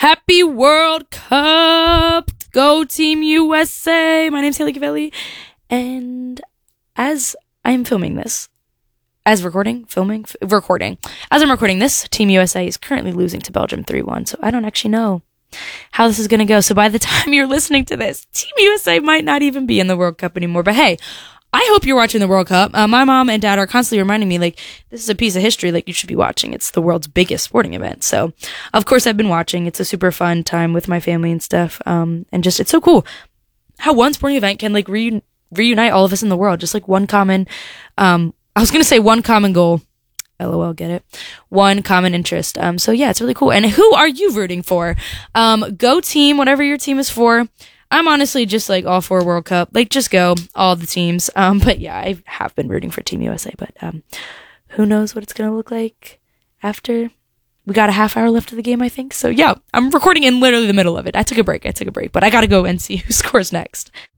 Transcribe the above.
Happy World Cup! Go Team USA! My name's Haley Gavelli, and as I'm recording this, as I'm recording this, Team USA is currently losing to Belgium 3-1, so I don't actually know how this is going to go. So by the time you're listening to this, Team USA might not even be in the World Cup anymore. But hey, I hope you're watching the World Cup. My mom and dad are constantly reminding me, like, this is a piece of history, like, you should be watching. It's the world's biggest sporting event. So, of course, I've been watching. It's a super fun time with my family and stuff. And just, it's so cool how one sporting event can, like, reunite all of us in the world. Just, like, one common, I was going to say one common goal. LOL, get it? One common interest. So yeah, it's really cool. And who are you rooting for? Go team, whatever your team is for. I'm honestly just like all for World Cup. Like, just go, all the teams. But yeah, I have been rooting for Team USA, but who knows what it's gonna look like after. We got a half hour left of the game, I think. So yeah, I'm recording in literally the middle of it. I took a break, but I gotta go and see who scores next.